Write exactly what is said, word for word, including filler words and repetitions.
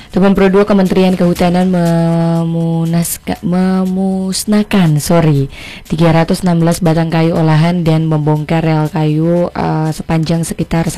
Tuban Pro dua Kementerian Kehutanan memunaska, memusnahkan sorry tiga ratus enam belas batang kayu olahan dan membongkar rel kayu uh, sepanjang sekitar